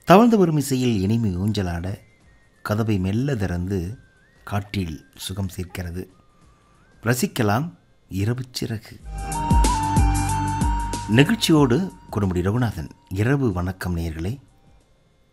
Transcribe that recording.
தவழ்ந்து வரும் இசையில் இனிமை ஊஞ்சலாட கதவை மெல்ல திறந்து காற்றில் சுகம் சேர்க்கிறது. ரசிக்கலாம் இரவு சிறகு. நிகழ்ச்சியோடு கொடுமுடி ரகுநாதன். இரவு வணக்கம் நேயர்களே.